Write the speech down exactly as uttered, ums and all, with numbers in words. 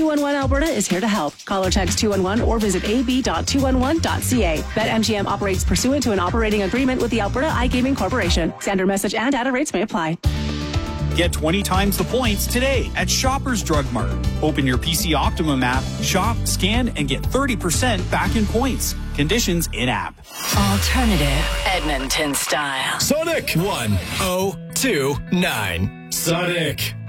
two one one Alberta is here to help. Call or text two one one or visit a b dot two one one dot c a. BetMGM operates pursuant to an operating agreement with the Alberta iGaming Corporation. Standard message and data rates may apply. Get twenty times the points today at Shoppers Drug Mart. Open your P C Optimum app, shop, scan, and get thirty percent back in points. Conditions in-app. Alternative Edmonton style. Sonic one oh two nine. Sonic.